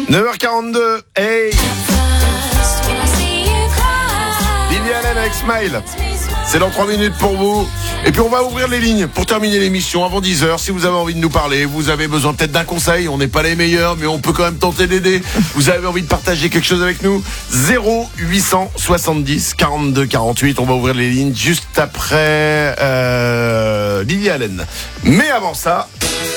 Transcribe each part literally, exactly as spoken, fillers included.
neuf heures quarante-deux, hey Lily Allen avec Smile. C'est dans trois minutes pour vous. Et puis on va ouvrir les lignes pour terminer l'émission avant dix heures. Si vous avez envie de nous parler, vous avez besoin peut-être d'un conseil. On n'est pas les meilleurs, mais on peut quand même tenter d'aider. Vous avez envie de partager quelque chose avec nous, zéro huit cent soixante-dix quarante-deux quarante-huit. On va ouvrir les lignes juste après euh, Lily Allen. Mais avant ça,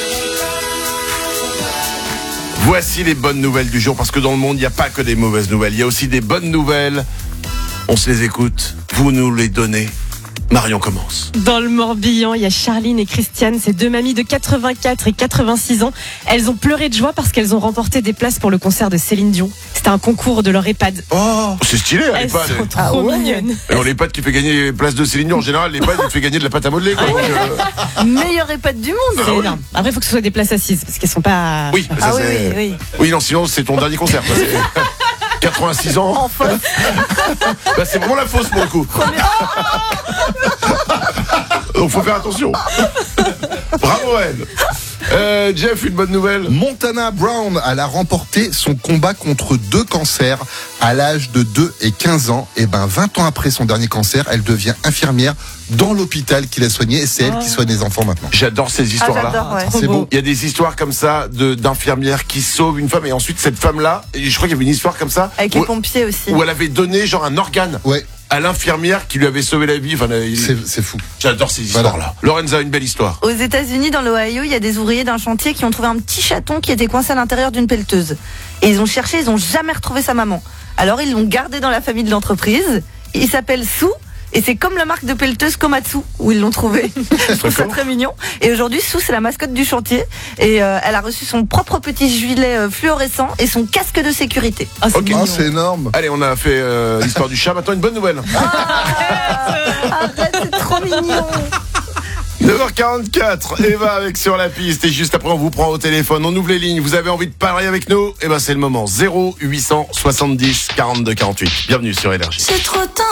voici les bonnes nouvelles du jour. Parce que dans le monde, il n'y a pas que des mauvaises nouvelles. Il y a aussi des bonnes nouvelles. On se les écoute, vous nous les donnez. Marion commence. Dans le Morbihan, il y a Charline et Christiane, ces deux mamies de quatre-vingt-quatre et quatre-vingt-six ans. Elles ont pleuré de joie parce qu'elles ont remporté des places pour le concert de Céline Dion. C'était un concours de leur EHPAD. Oh, c'est stylé, Elles l'EHPAD. sont trop Ah ouais. mignonnes. Alors l'EHPAD qui fait gagner les places de Céline Dion, en général, l'EHPAD il te fait gagner de la pâte à modeler. Quoi. Donc, euh, Meilleur EHPAD du monde. C'est énorme. Après, il faut que ce soit des places assises parce qu'elles sont pas. Oui, ça, Ah oui, c'est... oui, oui. Oui, non, sinon c'est ton dernier concert. Quoi. C'est quatre-vingt-six ans. En face. Bah, c'est vraiment la fausse pour le coup. Donc faut faire attention. Bravo à elle. Euh, Jeff, une bonne nouvelle. Montana Brown, elle a remporté son combat contre deux cancers à l'âge de deux et quinze ans. Et ben, vingt ans après son dernier cancer, elle devient infirmière dans l'hôpital qui l'a soignée. Et c'est elle qui soigne les enfants maintenant. J'adore ces Ah, histoires-là. j'adore, ouais. Trop C'est beau. beau. Il y a des histoires comme ça de, d'infirmières qui sauvent une femme et ensuite cette femme-là, et je crois qu'il y avait une histoire comme ça Avec où, les pompiers aussi. où elle avait donné genre un organe Ouais, à l'infirmière qui lui avait sauvé la vie. Enfin, il- c'est, c'est fou. j'adore ces Voilà. histoires-là. Lorenza, une belle histoire. Aux États-Unis, dans l'Ohio, il y a des ouvriers d'un chantier qui ont trouvé un petit chaton qui était coincé à l'intérieur d'une pelleteuse. Et ils ont cherché, ils n'ont jamais retrouvé sa maman. Alors ils l'ont gardé dans la famille de l'entreprise. Il s'appelle Sue. Et c'est comme la marque de pelleteuse Komatsu où ils l'ont trouvé. Je trouve ça très mignon. Et aujourd'hui, Sue, c'est la mascotte du chantier. Et euh, elle a reçu son propre petit gilet euh, fluorescent et son casque de sécurité. Oh, c'est Ok. mignon. Ah, c'est énorme. Allez, on a fait euh, l'histoire du chat. Maintenant, une bonne nouvelle. Arrête, c'est trop mignon. neuf heures quarante-quatre, Eva avec Sur la piste. Et juste après, on vous prend au téléphone. On ouvre les lignes. Vous avez envie de parler avec nous? Eh ben, c'est le moment. zéro huit cent soixante-dix quarante-deux quarante-huit. Bienvenue sur Énergie. C'est trop tard.